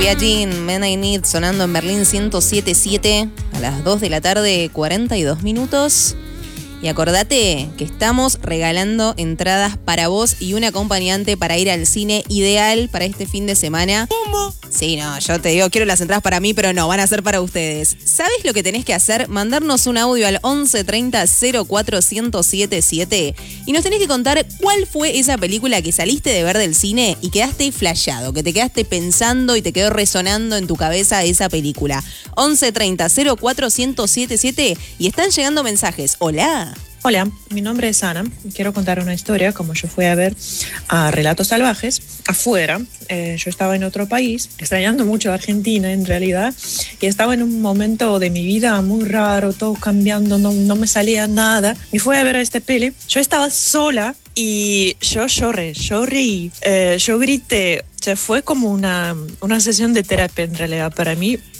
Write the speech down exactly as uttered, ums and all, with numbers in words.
Billie Jean, Men I Need, sonando en Berlín ciento siete punto siete a las dos de la tarde, cuarenta y dos minutos. Y acordate que estamos regalando entradas para vos y un acompañante para ir al cine ideal para este fin de semana. ¿Cómo? Sí, no, yo te digo, quiero las entradas para mí, pero no, van a ser para ustedes. ¿Sabés lo que tenés que hacer? Mandarnos un audio al once treinta cero cuatro cero cero siete siete y nos tenés que contar cuál fue esa película que saliste de ver del cine y quedaste flasheado, que te quedaste pensando y te quedó resonando en tu cabeza esa película. once treinta cero cuatro cero cero siete siete y están llegando mensajes. Hola. Hola, mi nombre es Ana y quiero contar una historia como yo fui a ver a Relatos Salvajes afuera. Eh, yo estaba en otro país, extrañando mucho a Argentina en realidad, y estaba en un momento de mi vida muy raro, todo cambiando, no, no me salía nada. Y fui a ver a esta peli. Yo estaba sola y yo lloré, yo reí, eh, yo grité. O sea, fue como una, una sesión de terapia en realidad para mí.